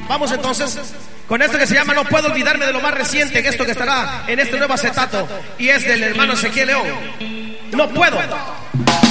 Vamos entonces con esto que se llama No Puedo Olvidarme de lo Más Reciente, esto que estará en este nuevo acetato, y es del hermano Ezequiel León. No puedo.